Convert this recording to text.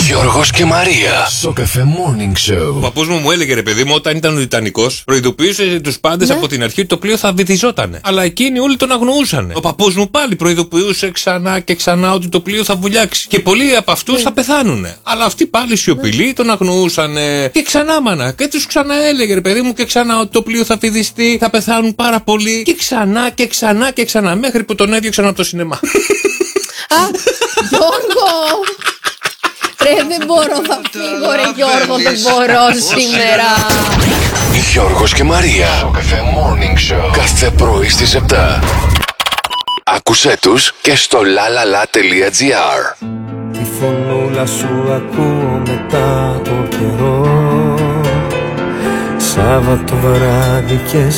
Γιώργος και Μαρία. Σοκαφέ Morning Show. Ο παππούς μου έλεγε, ρε παιδί μου, όταν ήταν ο Τιτανικός, προειδοποιούσε τους πάντες από την αρχή ότι το πλοίο θα βυθιζότανε. Αλλά εκείνοι όλοι τον αγνοούσαν. Ο παππούς μου πάλι προειδοποιούσε ξανά και ξανά ότι το πλοίο θα βουλιάξει. Και πολλοί από αυτούς θα πεθάνουν. Αλλά αυτοί πάλι σιωπηλοί τον αγνοούσαν. Και ξανά, μάνα. Και τους ξαναέλεγε, ρε παιδί μου, και ξανά ότι το πλοίο θα βυθιστεί, θα πεθάνουν πάρα πολλοί. Και ξανά και ξανά και ξανά. Μέχρι που τον έδιωξαν από το σινεμά. Α, Γιώργο! Ρε, δεν μπορώ, θα φύγω, ρε Γιώργο, δεν μπορώ σήμερα. Γιώργος και Μαρία. Σοκαφέ Morning Show. Κάθε πρωί στις 7. Άκουσέ τους και στο lalala.gr. Τη φωνούλα σου ακούω μετά από καιρό. Σάββατο βράδυ και